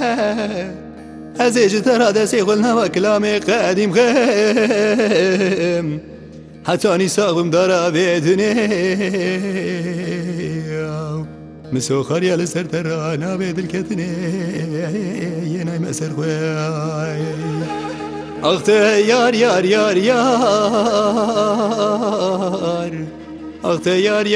Ez ê ji te ra destê xwe nava kilamê qedîm xêm Hetanî saxim dara bêdunê Misoxariya li ser te ra navê dilketinê Yênay me ser xwe Ax te yar yar yar yar Ax te yar